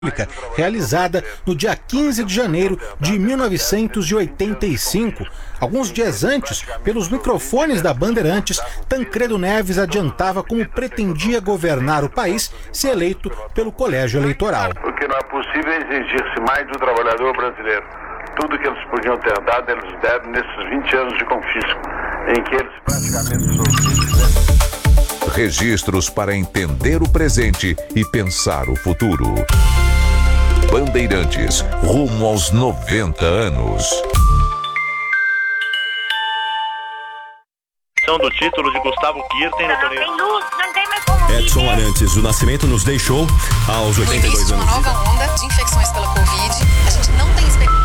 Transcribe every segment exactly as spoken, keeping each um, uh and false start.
realizada no dia quinze de janeiro de mil novecentos e oitenta e cinco. Alguns dias antes, pelos microfones da Bandeirantes, Tancredo Neves adiantava como pretendia governar o país se eleito pelo colégio eleitoral. O que não é possível é exigir-se mais do trabalhador brasileiro. Tudo que eles podiam ter dado, eles deram nesses vinte anos de confisco, em que eles praticamente sofreram. Registros para entender o presente e pensar o futuro. Bandeirantes, rumo aos noventa anos. Do título de Gustavo Kirten no torneio. Edson Arantes do Nascimento nos deixou aos oitenta e dois anos. Uma nova onda de infecções pela Covid. A gente não tem expectativa.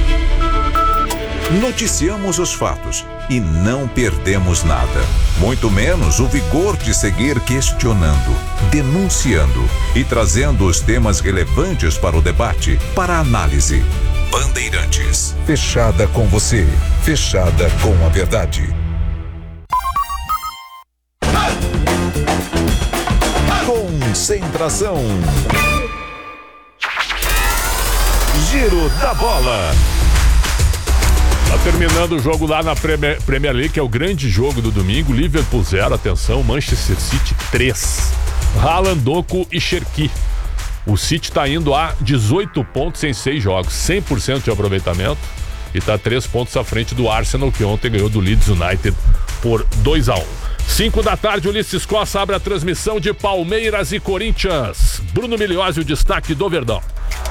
Noticiamos os fatos e não perdemos nada. Muito menos o vigor de seguir questionando, denunciando e trazendo os temas relevantes para o debate, para a análise. Bandeirantes, fechada com você, fechada com a verdade. Concentração. Giro da bola. Tá terminando o jogo lá na Premier, Premier League, que é o grande jogo do domingo. Liverpool zero, atenção, Manchester City três. Haaland, Doku e Cherki. O City tá indo a dezoito pontos em seis jogos, cem por cento de aproveitamento, e tá três pontos à frente do Arsenal, que ontem ganhou do Leeds United por dois a um. cinco da tarde, Ulisses Costa abre a transmissão de Palmeiras e Corinthians. Bruno Miliose, o destaque do Verdão.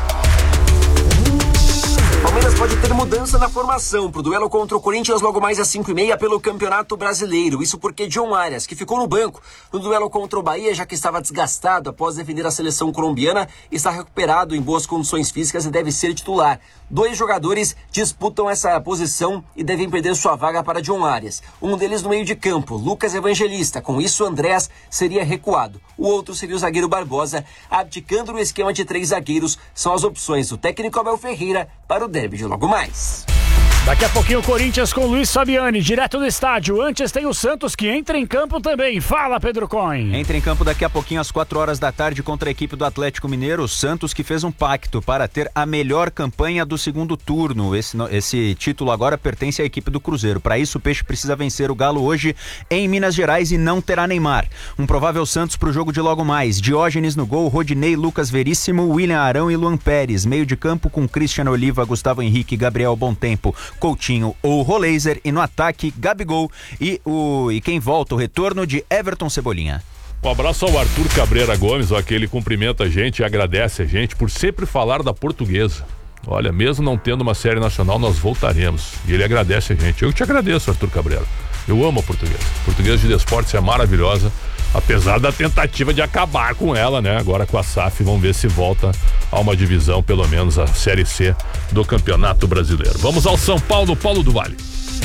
Palmeiras pode ter mudança na formação pro duelo contra o Corinthians logo mais às cinco e meia pelo Campeonato Brasileiro. Isso porque John Arias, que ficou no banco no duelo contra o Bahia, já que estava desgastado após defender a seleção colombiana, está recuperado em boas condições físicas e deve ser titular. Dois jogadores disputam essa posição e devem perder sua vaga para John Arias. Um deles no meio de campo, Lucas Evangelista. Com isso, Andrés seria recuado. O outro seria o zagueiro Barbosa, abdicando no esquema de três zagueiros. São as opções do técnico Abel Ferreira para o derby de logo mais. Daqui a pouquinho o Corinthians com Luiz Fabiani, direto do estádio. Antes tem o Santos que entra em campo também. Fala, Pedro Cohen. Entra em campo daqui a pouquinho às quatro horas da tarde contra a equipe do Atlético Mineiro. O Santos que fez um pacto para ter a melhor campanha do segundo turno. Esse, esse título agora pertence à equipe do Cruzeiro. Para isso o Peixe precisa vencer o Galo hoje em Minas Gerais e não terá Neymar. Um provável Santos para o jogo de logo mais. Diógenes no gol, Rodinei, Lucas Veríssimo, William Arão e Luan Pérez. Meio de campo com Christian Oliva, Gustavo Henrique, Gabriel Bontempo, Coutinho ou Roleiser, e no ataque Gabigol e, o, e quem volta, o retorno de Everton Cebolinha. Um abraço ao Arthur Cabreira Gomes, ó, que ele cumprimenta a gente e agradece a gente por sempre falar da Portuguesa. Olha, mesmo não tendo uma série nacional, nós voltaremos. E ele agradece a gente. Eu te agradeço, Arthur Cabreira. Eu amo a Portuguesa. A Portuguesa de Desportes é maravilhosa, apesar da tentativa de acabar com ela, né? Agora com a S A F, vamos ver se volta a uma divisão, pelo menos a Série C do Campeonato Brasileiro. Vamos ao São Paulo, Paulo do Vale.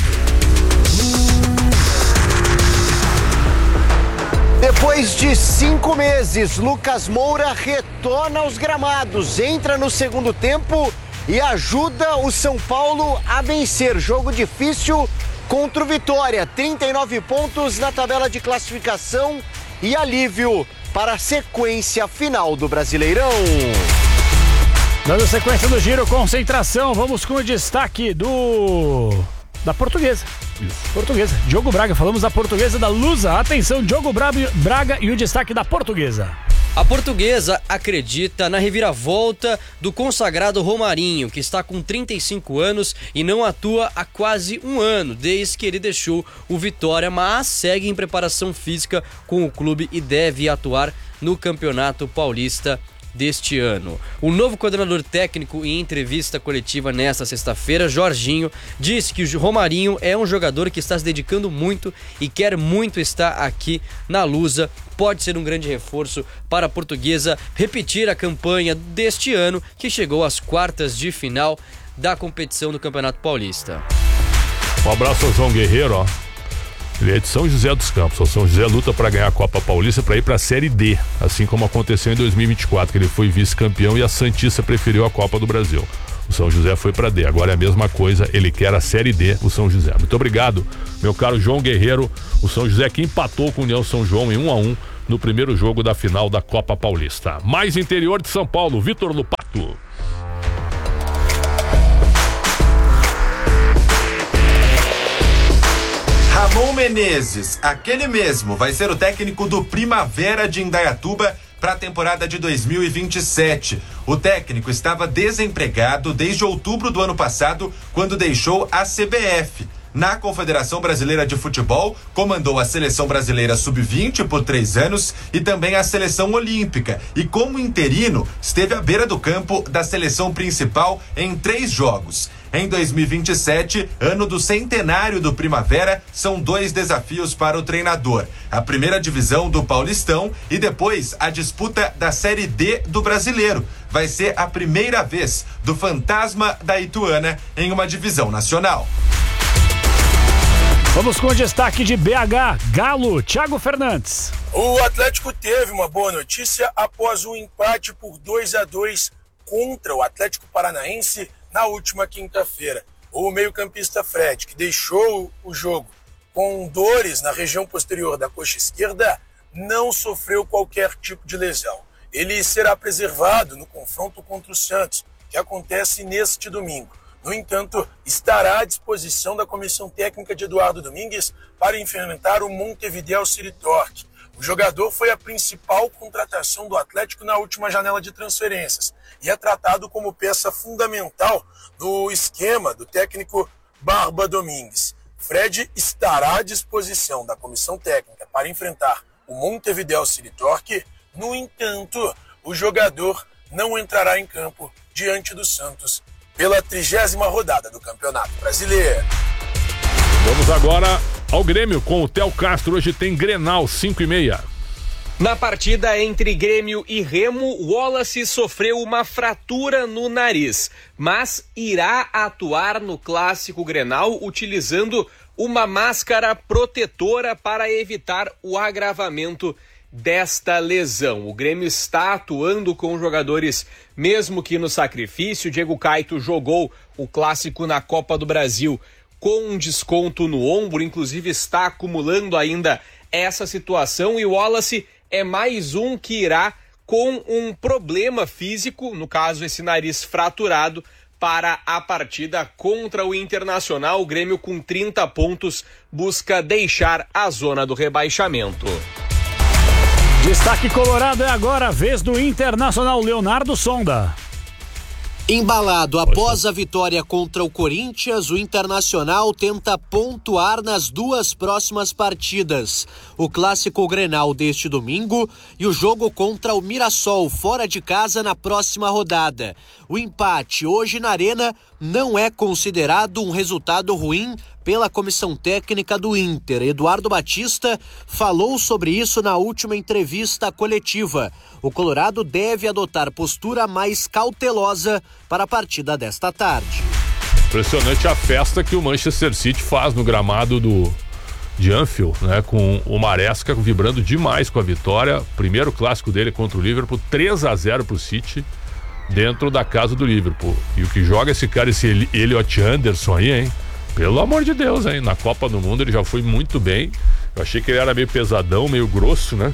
Depois de cinco meses, Lucas Moura retorna aos gramados, entra no segundo tempo e ajuda o São Paulo a vencer. Jogo difícil contra o Vitória, trinta e nove pontos na tabela de classificação e alívio para a sequência final do Brasileirão. Dando sequência do giro, concentração, vamos com o destaque do... da Portuguesa. Isso. Portuguesa, Diogo Braga, falamos da Portuguesa da Lusa. Atenção, Diogo Braga e o destaque da Portuguesa. A Portuguesa acredita na reviravolta do consagrado Romarinho, que está com trinta e cinco anos e não atua há quase um ano, desde que ele deixou o Vitória, mas segue em preparação física com o clube e deve atuar no Campeonato Paulista deste ano. O novo coordenador técnico, em entrevista coletiva nesta sexta-feira, Jorginho, disse que o Romarinho é um jogador que está se dedicando muito e quer muito estar aqui na Lusa. Pode ser um grande reforço para a Portuguesa repetir a campanha deste ano, que chegou às quartas de final da competição do Campeonato Paulista. Um abraço ao João Guerreiro, ó. Ele é de São José dos Campos. O São José luta para ganhar a Copa Paulista para ir para a Série D, assim como aconteceu em dois mil e vinte e quatro, que ele foi vice-campeão e a Santista preferiu a Copa do Brasil. O São José foi para D. Agora é a mesma coisa, ele quer a Série D, o São José. Muito obrigado, meu caro João Guerreiro. O São José que empatou com o União São João em um a um no primeiro jogo da final da Copa Paulista. Mais interior de São Paulo, Vitor Lupato. Ramon Menezes, aquele mesmo, vai ser o técnico do Primavera de Indaiatuba para a temporada de dois mil e vinte e sete. O técnico estava desempregado desde outubro do ano passado, quando deixou a C B F. Na Confederação Brasileira de Futebol, comandou a Seleção Brasileira sub vinte por três anos e também a Seleção Olímpica. E como interino, esteve à beira do campo da seleção principal em três jogos. Em dois mil e vinte e sete, ano do centenário do Primavera, são dois desafios para o treinador. A primeira divisão do Paulistão e depois a disputa da Série D do Brasileiro. Vai ser a primeira vez do Fantasma da Ituana em uma divisão nacional. Vamos com o destaque de B H, Galo, Thiago Fernandes. O Atlético teve uma boa notícia após um empate por dois a dois contra o Atlético Paranaense na última quinta-feira. O meio-campista Fred, que deixou o jogo com dores na região posterior da coxa esquerda, não sofreu qualquer tipo de lesão. Ele será preservado no confronto contra o Santos, que acontece neste domingo. No entanto, estará à disposição da comissão técnica de Eduardo Domingues para enfrentar o Montevideo City Torque. O jogador foi a principal contratação do Atlético na última janela de transferências e é tratado como peça fundamental no esquema do técnico Barba Domingues. Fred estará à disposição da comissão técnica para enfrentar o Montevideo City Torque. No entanto, o jogador não entrará em campo diante do Santos pela trigésima rodada do Campeonato Brasileiro. Vamos agora ao Grêmio com o Theo Castro. Hoje tem Grenal, cinco e meia. Na partida entre Grêmio e Remo, Wallace sofreu uma fratura no nariz, mas irá atuar no clássico Grenal utilizando uma máscara protetora para evitar o agravamento desta lesão. O Grêmio está atuando com jogadores, mesmo que no sacrifício. Diego Caito jogou o clássico na Copa do Brasil com um desconto no ombro, inclusive está acumulando ainda essa situação, e o Wallace é mais um que irá com um problema físico, no caso esse nariz fraturado, para a partida contra o Internacional. O Grêmio com trinta pontos busca deixar a zona do rebaixamento. Destaque colorado é agora a vez do Internacional, Leonardo Sonda. Embalado após a vitória contra o Corinthians, o Internacional tenta pontuar nas duas próximas partidas. O clássico Grenal deste domingo e o jogo contra o Mirassol fora de casa na próxima rodada. O empate hoje na Arena não é considerado um resultado ruim pela comissão técnica do Inter. Eduardo Batista falou sobre isso na última entrevista coletiva. O Colorado deve adotar postura mais cautelosa para a partida desta tarde. Impressionante a festa que o Manchester City faz no gramado do de Anfield, né, com o Maresca vibrando demais com a vitória. Primeiro clássico dele contra o Liverpool, três a zero pro City, dentro da casa do Liverpool. E o que joga esse cara, esse Elliot Anderson aí, hein? Pelo amor de Deus, hein? Na Copa do Mundo ele já foi muito bem. Eu achei que ele era meio pesadão, meio grosso, né?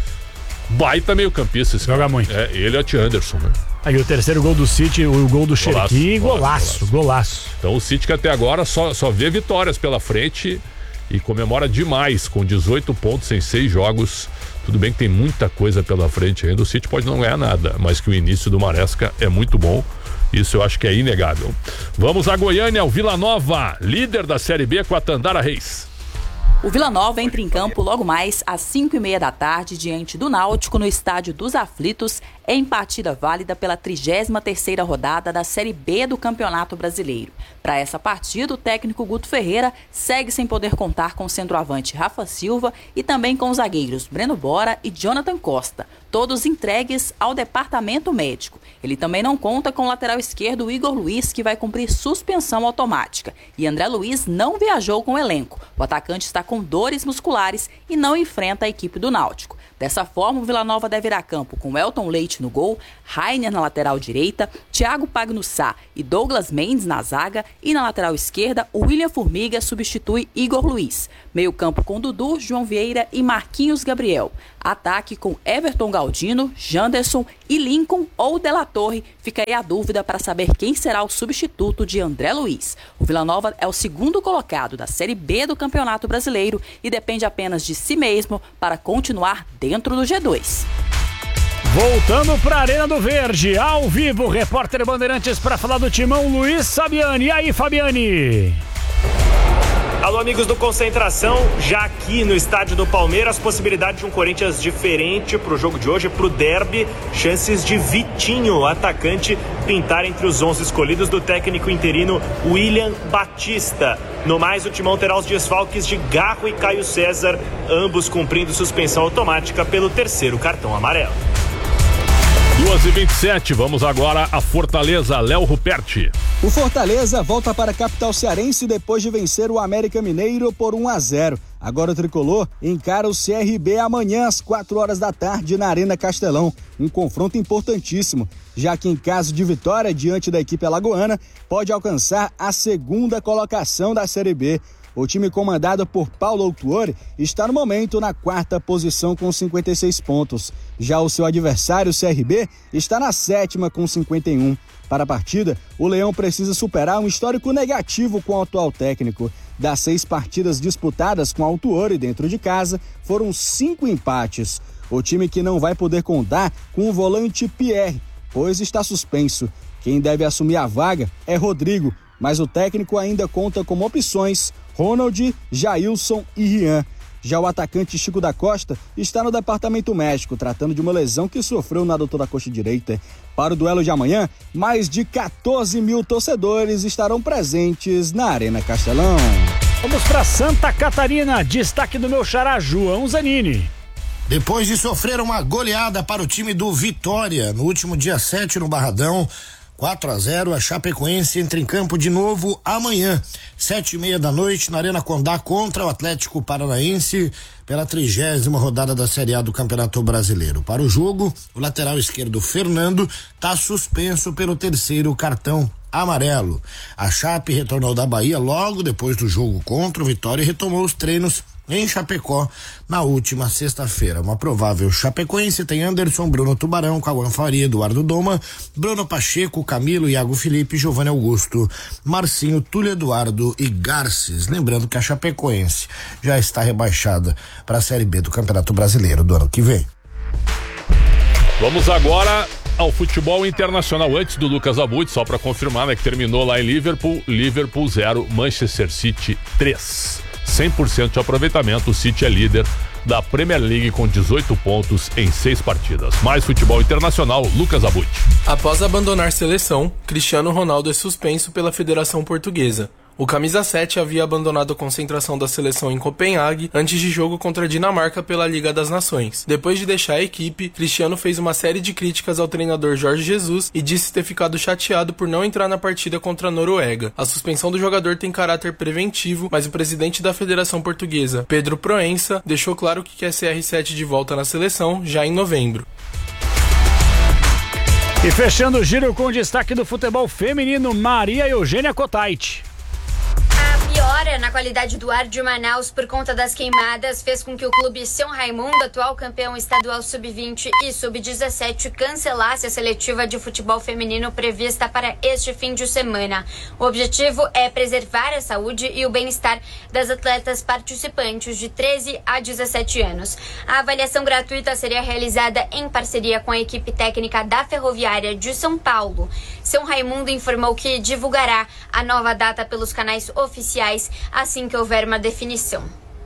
Baita meio campista esse Joga cara. muito. É, Elliot Anderson, né? Aí o terceiro gol do City, o gol do Cherki, golaço, golaço, golaço. Então o City que até agora só, só vê vitórias pela frente e comemora demais com dezoito pontos em seis jogos. Tudo bem que tem muita coisa pela frente ainda, o City pode não ganhar nada, mas que o início do Maresca é muito bom. Isso eu acho que é inegável. Vamos a Goiânia, o Vila Nova, líder da Série B com a Tandara Reis. O Vila Nova entra em campo logo mais às cinco e meia da tarde diante do Náutico no Estádio dos Aflitos, em partida válida pela trigésima terceira rodada da Série B do Campeonato Brasileiro. Para essa partida, o técnico Guto Ferreira segue sem poder contar com o centroavante Rafa Silva e também com os zagueiros Breno Bora e Jonathan Costa, todos entregues ao departamento médico. Ele também não conta com o lateral esquerdo Igor Luiz, que vai cumprir suspensão automática. E André Luiz não viajou com o elenco. O atacante está com dores musculares e não enfrenta a equipe do Náutico. Dessa forma, o Vila Nova deve ir a campo com Elton Leite no gol, Rainer na lateral direita, Thiago Pagnussá e Douglas Mendes na zaga e na lateral esquerda, o William Formiga substitui Igor Luiz. Meio campo com Dudu, João Vieira e Marquinhos Gabriel. Ataque com Everton Galdino, Janderson e Lincoln ou De La Torre. Fica aí a dúvida para saber quem será o substituto de André Luiz. O Vila Nova é o segundo colocado da Série B do Campeonato Brasileiro e depende apenas de si mesmo para continuar dentro do G dois. Voltando para a Arena do Verde, ao vivo, repórter Bandeirantes para falar do Timão, Luiz Fabiani. E aí, Fabiani? Alô, amigos do Concentração, já aqui no estádio do Palmeiras, possibilidade de um Corinthians diferente pro jogo de hoje, pro derby, chances de Vitinho, atacante, pintar entre os onze escolhidos do técnico interino William Batista. No mais, o Timão terá os desfalques de Garro e Caio César, ambos cumprindo suspensão automática pelo terceiro cartão amarelo. duas e vinte e sete, vamos agora a Fortaleza, Léo Ruperti. O Fortaleza volta para a capital cearense depois de vencer o América Mineiro por um a zero. Agora o tricolor encara o C R B amanhã às quatro horas da tarde na Arena Castelão. Um confronto importantíssimo, já que em caso de vitória diante da equipe alagoana, pode alcançar a segunda colocação da Série B. O time comandado por Paulo Autuori está no momento na quarta posição com cinquenta e seis pontos. Já o seu adversário, o C R B, está na sétima com cinquenta e um. Para a partida, o Leão precisa superar um histórico negativo com o atual técnico. Das seis partidas disputadas com Autuori dentro de casa, foram cinco empates. O time que não vai poder contar com o volante Pierre, pois está suspenso. Quem deve assumir a vaga é Rodrigo, mas o técnico ainda conta como opções Ronald, Jailson e Rian. Já o atacante Chico da Costa está no departamento médico, tratando de uma lesão que sofreu na adutor da coxa direita. Para o duelo de amanhã, mais de quatorze mil torcedores estarão presentes na Arena Castelão. Vamos para Santa Catarina, destaque do meu xará João Zanini. Depois de sofrer uma goleada para o time do Vitória no último dia sete no Barradão, quatro a zero, a Chapecoense entra em campo de novo amanhã, sete e meia da noite, na Arena Condá contra o Atlético Paranaense pela trigésima rodada da Série A do Campeonato Brasileiro. Para o jogo, o lateral esquerdo Fernando está suspenso pelo terceiro cartão amarelo. A Chape retornou da Bahia logo depois do jogo contra o Vitória e retomou os treinos em Chapecó na última sexta-feira. Uma provável Chapecoense tem Anderson, Bruno Tubarão, Cauã Faria, Eduardo Doma, Bruno Pacheco, Camilo, Iago Felipe, Giovanni Augusto, Marcinho, Túlio Eduardo e Garces. Lembrando que a Chapecoense já está rebaixada para a Série B do Campeonato Brasileiro do ano que vem. Vamos agora ao futebol internacional. Antes do Lucas Abud, só para confirmar, né, que terminou lá em Liverpool, Liverpool zero, Manchester City três. cem por cento de aproveitamento, o City é líder da Premier League com dezoito pontos em seis partidas. Mais futebol internacional, Lucas Abud. Após abandonar seleção, Cristiano Ronaldo é suspenso pela Federação Portuguesa. O camisa sete havia abandonado a concentração da seleção em Copenhague antes de jogo contra a Dinamarca pela Liga das Nações. Depois de deixar a equipe, Cristiano fez uma série de críticas ao treinador Jorge Jesus e disse ter ficado chateado por não entrar na partida contra a Noruega. A suspensão do jogador tem caráter preventivo, mas o presidente da Federação Portuguesa, Pedro Proença, deixou claro que quer C R sete de volta na seleção já em novembro. E fechando o giro com o destaque do futebol feminino, Maria Eugênia Cotait. Piora na qualidade do ar de Manaus por conta das queimadas fez com que o clube São Raimundo, atual campeão estadual sub vinte e sub dezessete, cancelasse a seletiva de futebol feminino prevista para este fim de semana. O objetivo é preservar a saúde e o bem-estar das atletas participantes de treze a dezessete anos. A avaliação gratuita seria realizada em parceria com a equipe técnica da Ferroviária de São Paulo. São Raimundo informou que divulgará a nova data pelos canais oficiais assim que houver uma definição.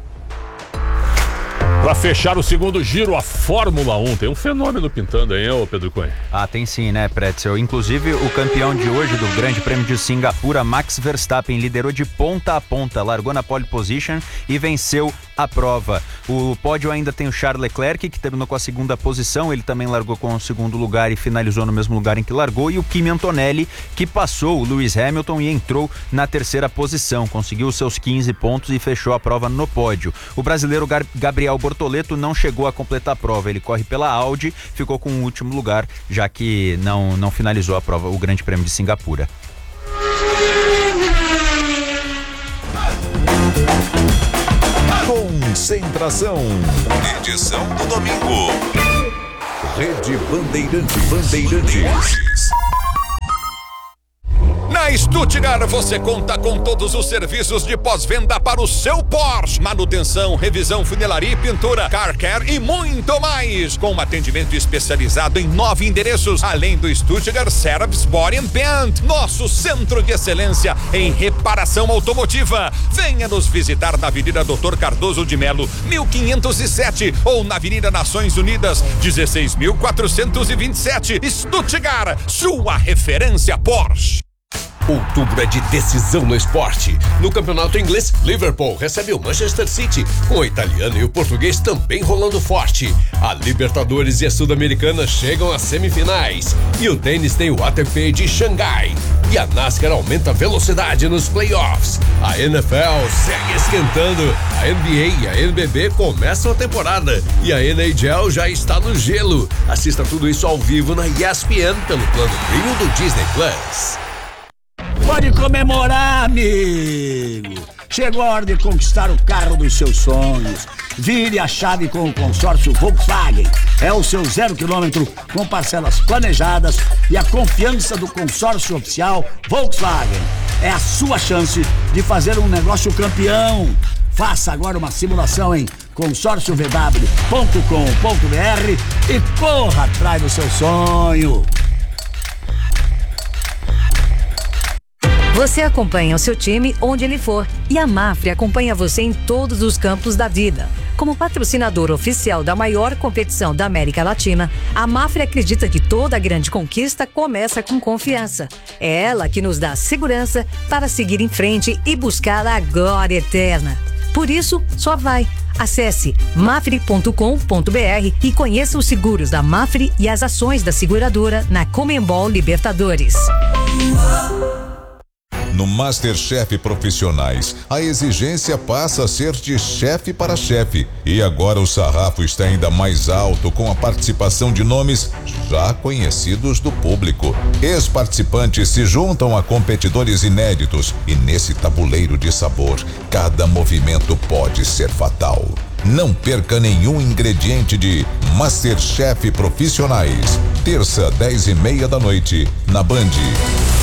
Para fechar o segundo giro, a Fórmula um. Tem um fenômeno pintando aí, ô Pedro Cunha. Ah, tem sim, né, Pretzel? Inclusive, o campeão de hoje do Grande Prêmio de Singapura, Max Verstappen, liderou de ponta a ponta, largou na pole position e venceu a prova. O pódio ainda tem o Charles Leclerc, que terminou com a segunda posição, ele também largou com o segundo lugar e finalizou no mesmo lugar em que largou, e o Kimi Antonelli, que passou o Lewis Hamilton e entrou na terceira posição, conseguiu os seus quinze pontos e fechou a prova no pódio. O brasileiro Gar- Gabriel Bortoleto não chegou a completar a prova, ele corre pela Audi, ficou com o último lugar, já que não, não finalizou a prova, o Grande Prêmio de Singapura. Concentração. Edição do domingo. Rede Bandeirantes. Bandeirantes. Na Stuttgart você conta com todos os serviços de pós-venda para o seu Porsche. Manutenção, revisão, funilaria e pintura, car care e muito mais. Com um atendimento especializado em nove endereços, além do Stuttgart Service Body and Paint, nosso centro de excelência em reparação automotiva. Venha nos visitar na Avenida Doutor Cardoso de Melo, mil quinhentos e sete, ou na Avenida Nações Unidas, dezesseis mil quatrocentos e vinte e sete. Stuttgart, sua referência Porsche. Outubro é de decisão no esporte. No campeonato inglês, Liverpool recebe o Manchester City, com o italiano e o português também rolando forte. A Libertadores e a Sul-Americana chegam às semifinais. E o tênis tem o A T P de Xangai. E a NASCAR aumenta a velocidade nos playoffs. A N F L segue esquentando. A N B A e a N B B começam a temporada. E a N H L já está no gelo. Assista tudo isso ao vivo na E S P N pelo plano Premium do Disney Plus. Pode comemorar, amigo! Chegou a hora de conquistar o carro dos seus sonhos. Vire a chave com o consórcio Volkswagen. É o seu zero quilômetro com parcelas planejadas e a confiança do consórcio oficial Volkswagen. É a sua chance de fazer um negócio campeão. Faça agora uma simulação em consórcio v w ponto com ponto b r e corra atrás do seu sonho. Você acompanha o seu time onde ele for, e a Mafre acompanha você em todos os campos da vida. Como patrocinador oficial da maior competição da América Latina, a Mafre acredita que toda grande conquista começa com confiança. É ela que nos dá segurança para seguir em frente e buscar a glória eterna. Por isso, só vai. Acesse mafre ponto com ponto b r e conheça os seguros da Mafre e as ações da seguradora na Conmebol Libertadores. No MasterChef Profissionais, a exigência passa a ser de chefe para chefe. E agora o sarrafo está ainda mais alto com a participação de nomes já conhecidos do público. Ex-participantes se juntam a competidores inéditos e nesse tabuleiro de sabor, cada movimento pode ser fatal. Não perca nenhum ingrediente de MasterChef Profissionais. Terça, dez e meia da noite, na Band.